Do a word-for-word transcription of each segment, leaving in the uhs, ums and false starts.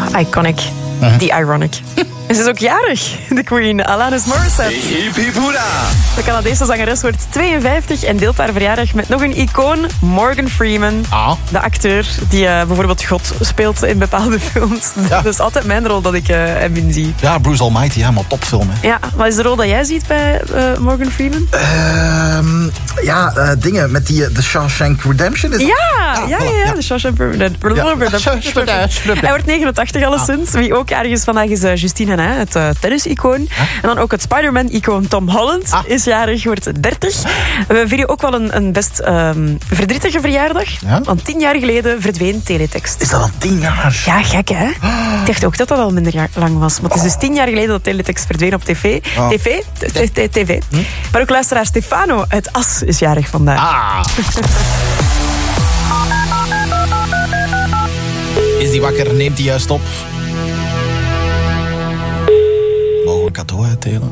Iconic. Uh-huh. The Ironic. En ze is ook jarig, de Queen, Alanis Morissette. Hip hip hoera! De Canadese zangeres wordt tweeënvijftig en deelt haar verjaardag met nog een icoon, Morgan Freeman. Ah. De acteur die uh, bijvoorbeeld God speelt in bepaalde films. Ja. Dat is altijd mijn rol dat ik uh, hem in zie. Ja, Bruce Almighty, ja, maar topfilm. Hè. Ja, wat is de rol dat jij ziet bij uh, Morgan Freeman? Uh, ja, uh, dingen met die uh, The Shawshank Redemption. Is ja, ja, ja, ja, ja, de Shawshank Redemption. Hij wordt negenentachtig alleszins. Wie ook ergens vandaag is uh, Justine Henin, het uh, tennisicoon. Ah. En dan ook het Spider-Man-icoon Tom Holland ah. is jarig, wordt dertig. We vieren ook wel een, een best um, verdrietige verjaardag. Ja? Want tien jaar geleden verdween Teletext. Is dat al tien jaar? Ja, gek hè? Oh. Ik dacht ook dat dat al minder lang was. Maar het is dus tien jaar geleden dat Teletext verdween op tv. Oh. TV? TV. Hm? Maar ook luisteraar Stefano uit As is jarig vandaag. Ah. Is die wakker? Neemt hij juist op? Mogen we een cadeau uitdelen?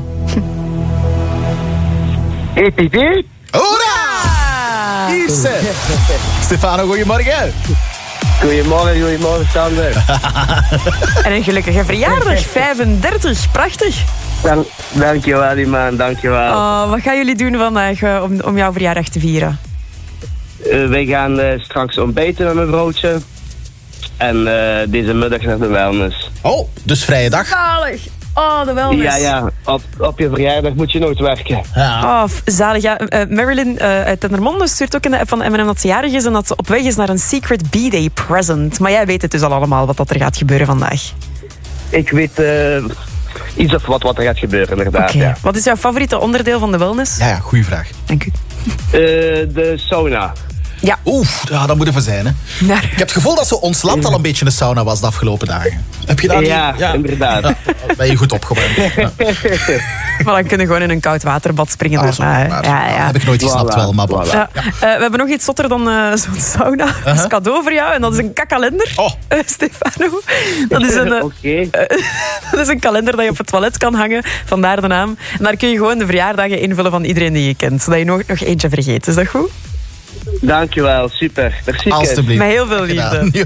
Hippie hip. Hoera! Ise. Stefano, goedemorgen. Goedemorgen, goedemorgen Sander. En een gelukkige verjaardag, vijfendertig, prachtig. Dank, dankjewel die man, dankjewel. Oh, wat gaan jullie doen vandaag uh, om, om jouw verjaardag te vieren? Uh, wij gaan uh, straks ontbijten met mijn broodje. En uh, deze middag naar de wellness. Oh, dus vrije dag? Zalig! Oh, de wellness. Ja, ja. Op, op je verjaardag moet je nooit werken. Ja. Oh, zalig. Ja. Uh, Marilyn uh, uit Dendermonde stuurt ook in de app van M en M dat ze jarig is en dat ze op weg is naar een secret B-day present. Maar jij weet het dus al allemaal wat dat er gaat gebeuren vandaag. Ik weet uh, iets of wat, wat er gaat gebeuren, inderdaad. Okay. Ja. Wat is jouw favoriete onderdeel van de wellness? Ja, ja, goeie vraag. Dank u. Uh, de sauna. Ja. Oeh, ja, dat moet even zijn, hè. Naar... Ik heb het gevoel dat zo ons land al een beetje een sauna was de afgelopen dagen. Heb je dat ja, niet? Ja, inderdaad. Ja, ben je goed opgewarmd. Ja. Maar dan kunnen we gewoon in een koud waterbad springen. Oh, daarna. maar, ja, ja. Dat heb ik nooit gesnapt voilà, wel, maar... Voilà. Ja. Uh, we hebben nog iets zotter dan uh, zo'n sauna. Uh-huh. Dat is cadeau voor jou en dat is een kakkalender, oh. uh, Stefano. Dat is, een, uh, okay. uh, dat is een kalender dat je op het toilet kan hangen, vandaar de naam. En daar kun je gewoon de verjaardagen invullen van iedereen die je kent, zodat je nog, nog eentje vergeet. Is dat goed? Dankjewel, super. Merci. Alsjeblieft. Met heel veel liefde.